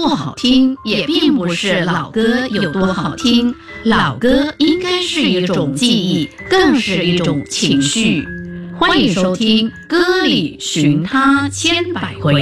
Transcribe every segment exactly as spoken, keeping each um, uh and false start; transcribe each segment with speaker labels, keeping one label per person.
Speaker 1: 不好听，也并不是老歌有多好听，老歌应该是一种记忆，更是一种情绪。欢迎收听《歌里寻他千百回》。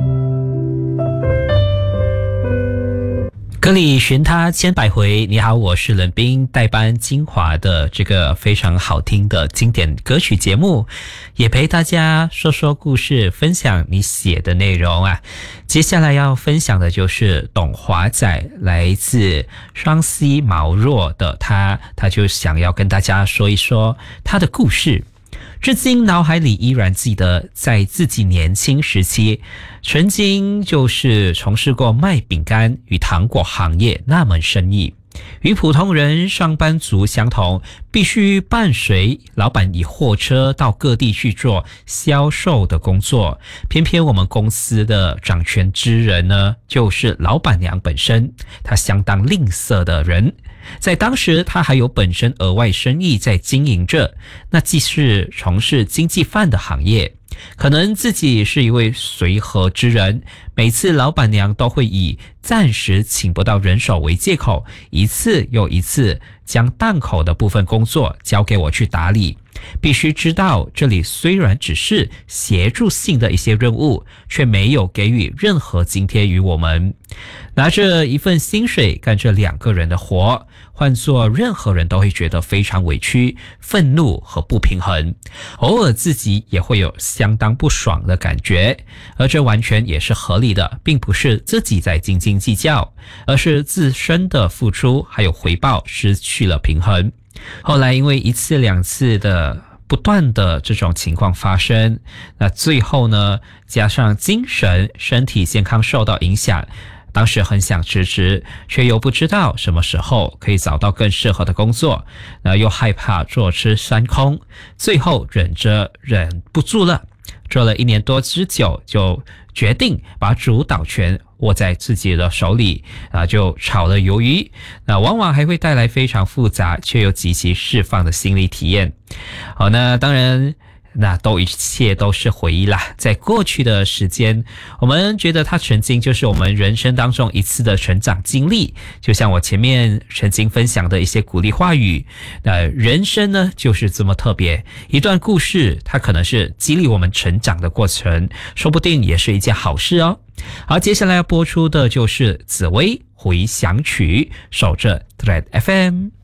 Speaker 2: 歌里寻他千百回，你好，我是冷冰，代班精华的这个非常好听的经典歌曲节目，也陪大家说说故事，分享你写的内容啊。接下来要分享的就是董华仔，来自双溪毛若的他，他就想要跟大家说一说他的故事。至今脑海里依然记得，在自己年轻时期，曾经就是从事过卖饼干与糖果行业那门生意。与普通人上班族相同，必须伴随老板以货车到各地去做销售的工作。偏偏我们公司的掌权之人呢，就是老板娘本身，她相当吝啬的人。在当时，她还有本身额外生意在经营着，那既是从事经济饭的行业。可能自己是一位随和之人，每次老板娘都会以暂时请不到人手为借口，一次又一次将档口的部分工作交给我去打理。必须知道，这里虽然只是协助性的一些任务，却没有给予任何津贴于我们。拿着一份薪水干着两个人的活，换做任何人都会觉得非常委屈、愤怒和不平衡，偶尔自己也会有相当不爽的感觉，而这完全也是合理的，并不是自己在斤斤计较，而是自身的付出还有回报失去了平衡。后来因为一次两次的不断的这种情况发生，那最后呢，加上精神身体健康受到影响，当时很想辞职，却又不知道什么时候可以找到更适合的工作，那又害怕坐吃山空，最后忍着忍不住了，做了一年多之久，就决定把主导权握在自己的手里，啊，就炒了鱿鱼，那往往还会带来非常复杂却又极其释放的心理体验。好，那当然那都一切都是回忆啦，在过去的时间，我们觉得它曾经就是我们人生当中一次的成长经历，就像我前面曾经分享的一些鼓励话语，那人生呢就是这么特别，一段故事它可能是激励我们成长的过程，说不定也是一件好事哦。好，接下来要播出的就是紫薇回响曲，守着 Thread F M。